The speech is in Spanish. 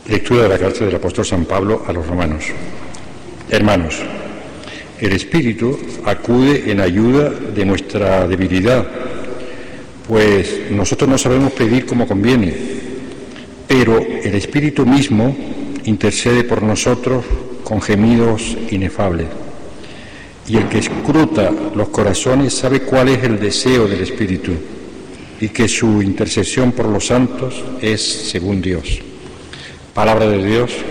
Lectura de la carta del apóstol San Pablo a los romanos. Hermanos, el Espíritu acude en ayuda de nuestra debilidad, pues nosotros no sabemos pedir como conviene, pero el Espíritu mismo intercede por nosotros con gemidos inefables. Y el que escruta los corazones sabe cuál es el deseo del Espíritu, y que su intercesión por los santos es según Dios. Palabra de Dios.